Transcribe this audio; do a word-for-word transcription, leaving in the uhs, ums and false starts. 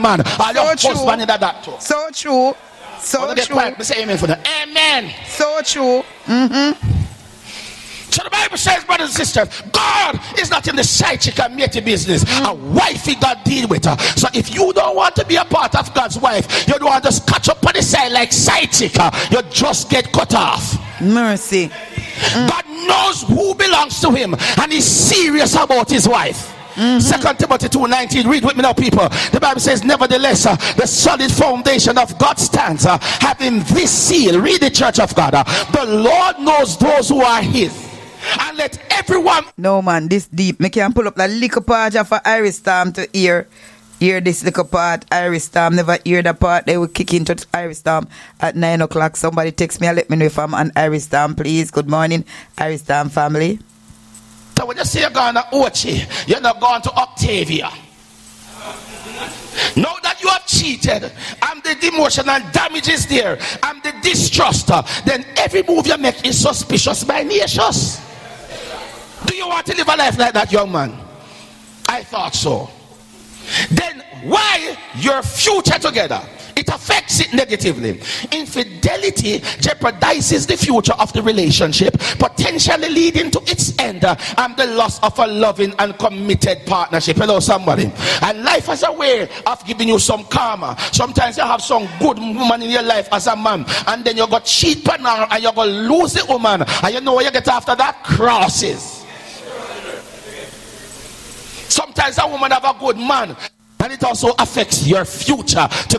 man. Or your So husband true. in that too. So true. So Get true. quiet. Me say amen for that. Amen. So true. Mm-hmm. So the Bible says, brothers and sisters, God is not in the side chick and matey business. Mm. A wifey God deal with her. So if you don't want to be a part of God's wife, you don't want to just catch up on the side like side chick, you just get cut off. Mercy. Mm. God knows who belongs to him and he's serious about his wife. Mm-hmm. Second Timothy two nineteen. Read with me now, people. The Bible says, nevertheless, uh, the solid foundation of God stands, uh, having this seal. Read the church of God. Uh, the Lord knows those who are his. And let everyone. No man, this deep. Me can pull up the little part of a Iris Storm to hear. Hear this little part. Iris Storm. Never hear the part. They will kick into Iris Storm at nine o'clock. Somebody text me and let me know if I'm on Iris Storm, please. Good morning, Iris Storm family. So when you say you're going to Ochi, you're not going to Octavia. Now that you have cheated and the demotion and damage is there and the distrust, then every move you make is suspicious by nations. Do you want to live a life like that, young man? I thought so. Then why your future together? It affects it negatively. Infidelity jeopardizes the future of the relationship, potentially leading to its end uh, and the loss of a loving and committed partnership. Hello, somebody. And life has a way of giving you some karma. Sometimes you have some good woman in your life as a man, and then you got cheat on her and you're going to lose the woman. And you know what you get after that? Crosses. Sometimes a woman have a good man, and it also affects your future to